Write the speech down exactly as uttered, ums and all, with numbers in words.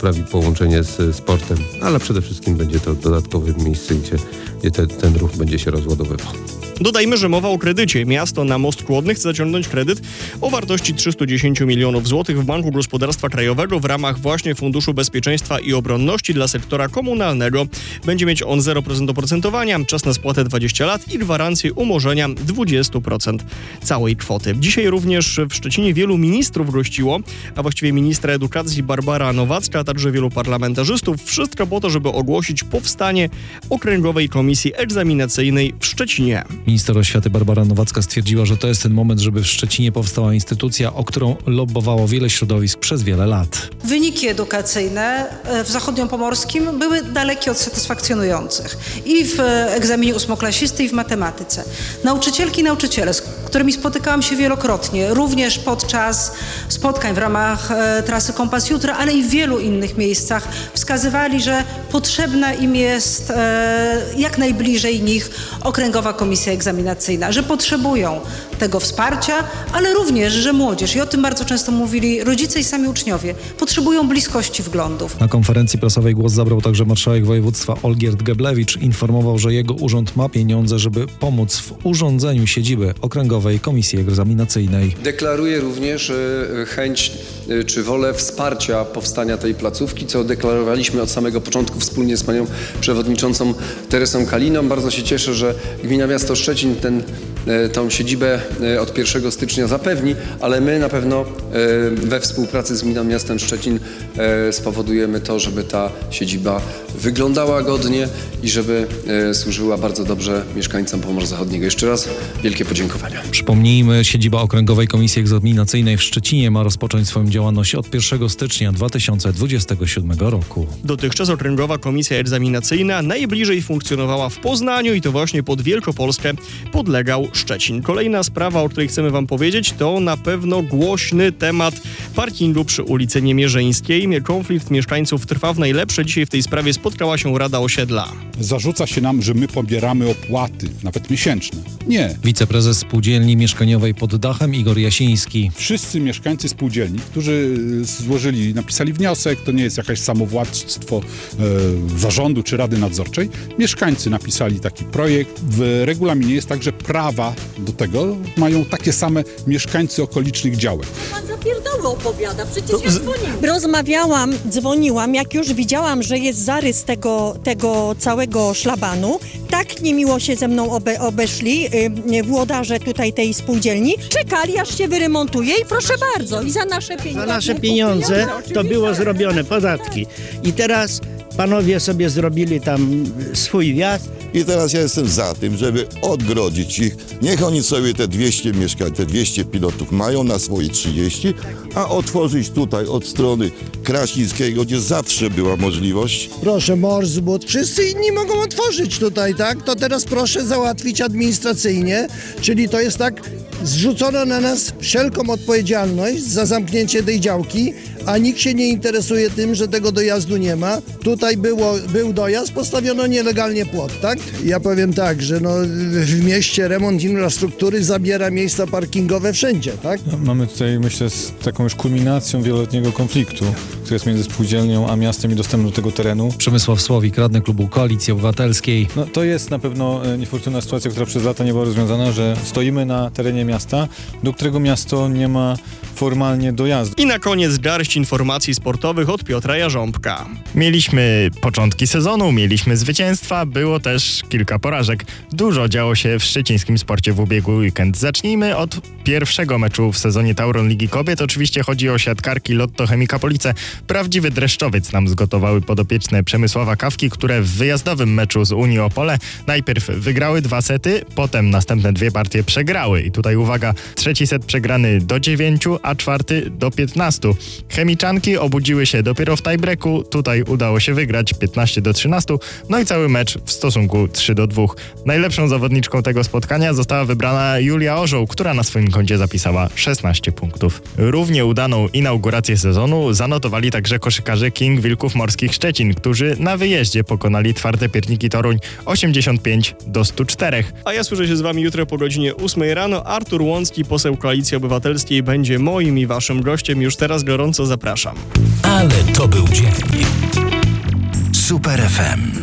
poprawi połączenie z sportem, ale przede wszystkim będzie to dodatkowe miejsce, gdzie, gdzie te, ten ruch będzie się rozładowywał. Dodajmy, że mowa o kredycie. Miasto na Most Kłodny chce zaciągnąć kredyt o wartości trzysta dziesięć milionów złotych w Banku Gospodarstwa Krajowego w ramach właśnie Funduszu Bezpieczeństwa i Obronności dla sektora komunalnego. Będzie mieć on zero procent oprocentowania, czas na spłatę dwadzieścia lat i gwarancję umorzenia dwadzieścia procent całej kwoty. Dzisiaj również w Szczecinie wielu ministrów gościło, a właściwie ministra edukacji Barbara Nowacka, a także wielu parlamentarzystów. Wszystko po to, żeby ogłosić powstanie Okręgowej Komisji Egzaminacyjnej w Szczecinie. Minister oświaty Barbara Nowacka stwierdziła, że to jest ten moment, żeby w Szczecinie powstała instytucja, o którą lobbowało wiele środowisk przez wiele lat. Wyniki edukacyjne w zachodniopomorskim były dalekie od satysfakcjonujących. I w egzaminie ósmoklasisty, i w matematyce. Nauczycielki i nauczyciele, z którymi spotykałam się wielokrotnie, również podczas spotkań w ramach e, trasy Kompas Jutra, ale i w wielu innych miejscach, wskazywali, że potrzebna im jest e, jak najbliżej nich Okręgowa Komisja Egzaminacyjna, że potrzebują tego wsparcia, ale również, że młodzież, i o tym bardzo często mówili rodzice i sami uczniowie, potrzebują bliskości wglądów. Na konferencji prasowej głos zabrał także marszałek województwa Olgierd Geblewicz. Informował, że jego urząd ma pieniądze, żeby pomóc w urządzeniu siedziby Okręgowej Komisji Egzaminacyjnej. Deklaruje również e, chęć e, czy wolę wsparcia powstania tej placówki, co deklarowaliśmy od samego początku wspólnie z panią przewodniczącą Teresą Kaliną. Bardzo się cieszę, że Gmina Miasto Szczecin ten, e, tą siedzibę e, od pierwszego stycznia zapewni, ale my na pewno e, we współpracy z Gminą Miastem Szczecin e, spowodujemy to, żeby ta siedziba wyglądała godnie i żeby e, służyła bardzo dobrze mieszkańcom Pomorza Zachodniego. Jeszcze raz wielkie podziękowania. Przypomnijmy, siedziba Okręgowej Komisji Egzaminacyjnej w Szczecinie ma rozpocząć swoją działalność od pierwszego stycznia dwa tysiące dwudziestego siódmego roku. Dotychczas Okręgowa Komisja Egzaminacyjna najbliżej funkcjonowała w Poznaniu i to właśnie pod Wielkopolskę podlegał Szczecin. Kolejna sprawa, o której chcemy wam powiedzieć, to na pewno głośny temat parkingu przy ulicy Niemierzyńskiej. Konflikt mieszkańców trwa w najlepsze. Dzisiaj w tej sprawie spotkała się Rada Osiedla. Zarzuca się nam, że my pobieramy opłaty, nawet miesięczne. Nie. Wiceprezes Spółdzielni Mieszkaniowej pod Dachem Igor Jasiński. Wszyscy mieszkańcy spółdzielni, którzy złożyli, napisali wniosek, to nie jest jakieś samowładztwo e, zarządu czy Rady Nadzorczej. Mieszkańcy napisali taki projekt. W regulaminie jest także prawa do tego. Mają takie same mieszkańcy okolicznych działek. Pan za pierdoły opowiada, przecież ja dzwoniłam. Rozmawiałam, dzwoniłam, jak już widziałam, że jest zarys tego, tego całego szlabanu. Tak niemiło się ze mną obe, obeszli yy, włodarze tutaj tej spółdzielni. Czekali, aż się wyremontuje i proszę bardzo, i za nasze pieniądze. Za nasze pieniądze to było zrobione, podatki. I teraz panowie sobie zrobili tam swój wjazd. I teraz ja jestem za tym, żeby odgrodzić ich. Niech oni sobie te dwieście mieszkań, te dwieście pilotów mają na swoje trzydzieści, a otworzyć tutaj od strony Kraśnickiego, gdzie zawsze była możliwość. Proszę, Morsbud, wszyscy inni mogą otworzyć tutaj, tak? To teraz proszę załatwić administracyjnie, czyli to jest tak, zrzucono na nas wszelką odpowiedzialność za zamknięcie tej działki, a nikt się nie interesuje tym, że tego dojazdu nie ma. Tutaj było, był dojazd, postawiono nielegalnie płot, tak? Ja powiem tak, że no, w mieście remont infrastruktury zabiera miejsca parkingowe wszędzie, tak? No, mamy tutaj, myślę, z taką już kulminacją wieloletniego konfliktu, który jest między spółdzielnią a miastem i dostępem do tego terenu. Przemysław Słowik, radny klubu Koalicji Obywatelskiej. No, to jest na pewno e, niefortunna sytuacja, która przez lata nie była rozwiązana, że stoimy na terenie miasta, do którego miasto nie ma formalnie dojazdu. I na koniec garść informacji sportowych od Piotra Jarząbka. Mieliśmy początki sezonu, mieliśmy zwycięstwa, było też kilka porażek. Dużo działo się w szczecińskim sporcie w ubiegły weekend. Zacznijmy od pierwszego meczu w sezonie Tauron Ligi Kobiet. Oczywiście chodzi o siatkarki Lotto Chemika Police. Prawdziwy dreszczowiec nam zgotowały podopieczne Przemysława Kawki, które w wyjazdowym meczu z Unii Opole najpierw wygrały dwa sety, potem następne dwie partie przegrały. I tutaj uwaga, trzeci set przegrany do dziewięciu, a czwarty do piętnastu. Chemiczanki obudziły się dopiero w tiebreaku. Tutaj udało się wygrać piętnaście do trzynastu. No i cały mecz w stosunku trzy do dwóch. Najlepszą zawodniczką tego spotkania została wybrana Julia Orzeł, która na swoim koncie zapisała szesnaście punktów. Równie udaną inaugurację sezonu zanotowali pokonali także koszykarze King Wilków Morskich Szczecin, którzy na wyjeździe pokonali Twarde Pierniki Toruń osiemdziesiąt pięć do stu czterech. A ja słyszę się z wami jutro po godzinie ósmej rano. Artur Łącki, poseł Koalicji Obywatelskiej, będzie moim i waszym gościem. Już teraz gorąco zapraszam. Ale to był dzień. Super F M.